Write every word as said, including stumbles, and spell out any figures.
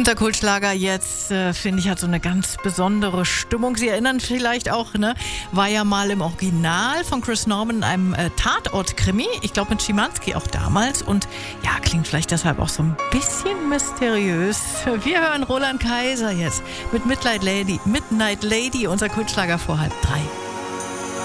Unser Kultschlager jetzt, äh, finde ich, hat so eine ganz besondere Stimmung. Sie erinnern vielleicht auch, ne? War ja mal im Original von Chris Norman in einem äh, Tatort-Krimi. Ich glaube mit Schimanski auch damals. Und ja, klingt vielleicht deshalb auch so ein bisschen mysteriös. Wir hören Roland Kaiser jetzt mit Midnight Lady, Midnight Lady, unser Kultschlager vor halb drei.